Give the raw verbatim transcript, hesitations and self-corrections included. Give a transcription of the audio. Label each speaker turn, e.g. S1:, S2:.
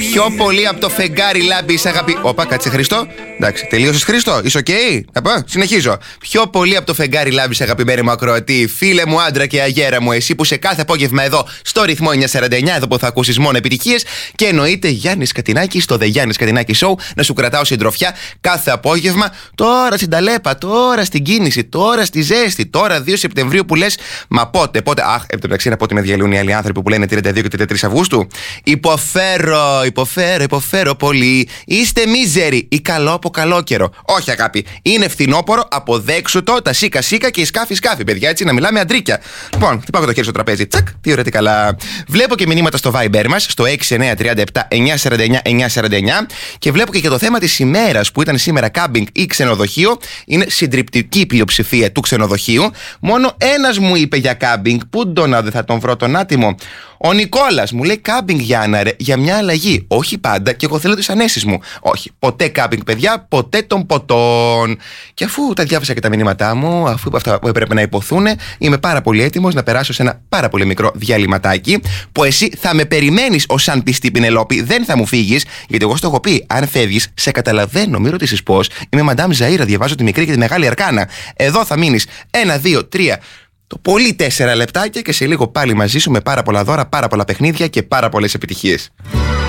S1: Πιο πολύ από το φεγγάρι λάμπει είσαι αγαπη... Όπα, κάτσε Χριστό. Εντάξει, τελείωσες Χριστό, είσαι οκ. Okay? Συνεχίζω. Πιο πολύ από το φεγγάρι λάμπει αγαπημένη μου ακροατή, φίλε μου άντρα και αγέρα μου, εσύ που σε κάθε απόγευμα εδώ στο ρυθμό εννιακόσια σαράντα εννιά, εδώ που θα ακούσεις μόνο επιτυχίες. Και εννοείται Γιάννης Κατινάκης στο The Γιάννης Κατινάκη Show, να σου κρατάω συντροφιά κάθε απόγευμα. Τώρα στην ταλέπα, τώρα στην κίνηση, τώρα στη ζέστη, τώρα δύο Σεπτεμβρίου που λες, μα πότε, πότε. Αχ, επ' τω μεταξύ να πω ότι με διαλύουν οι άλλοι άνθρωποι που λένε τριάντα δύο και τριάντα τρεις Αυγούστου. Υποφέρω, υποφέρω, υποφέρω πολύ. Είστε μίζεροι ή καλό από καλό καιρό. Όχι, αγάπη. Είναι φθινόπορο, αποδέξου το, τα σίκα σίκα και η σκάφη σκάφη, παιδιά, έτσι να μιλάμε αντρίκια. Λοιπόν, χτυπάω το χέρι στο τραπέζι. Τσακ, τι ωραία, τι καλά. Βλέπω και μηνύματα στο Viber μας, στο έξι εννιά τρία επτά εννιά σαράντα εννιά εννιά σαράντα εννιά και βλέπω και για το θέμα της ημέρας που ήταν σήμερα κάμπινγκ ή ξενοδοχείο. Είναι συντριπτική πλειοψηφία του ξενοδοχείου. Μόνο ένας μου είπε για κάμπινγκ. Πού τον να δεν θα τον βρω τον άτιμο. Ο Νικόλας μου λέει κάμπινγκ Γιάννα ρε, για μια αλλαγή. Όχι πάντα και εγώ θέλω τις ανέσεις μου. Όχι, ποτέ κάμπινγκ παιδιά, ποτέ των ποτών. Και αφού τα διάβασα και τα μηνύματά μου, αφού είπα αυτά που έπρεπε να υποθούν, είμαι πάρα πολύ έτοιμος να περάσω σε ένα πάρα πολύ μικρό διαλυματάκι που εσύ θα με περιμένεις ως σαν πιστή Πινελόπη, δεν θα μου φύγεις, γιατί εγώ στο έχω πει, αν φεύγεις, σε καταλαβαίνω, μην ρωτήσεις πώς. Είμαι Μαντάμ Ζαΐρα, διαβάζω τη μικρή και τη μεγάλη αρκάνα. Εδώ θα μείνεις ένα, δύο, τρία. Το πολύ τέσσερα λεπτάκια και σε λίγο πάλι μαζί σου με πάρα πολλά δώρα, πάρα πολλά παιχνίδια και πάρα πολλές επιτυχίες.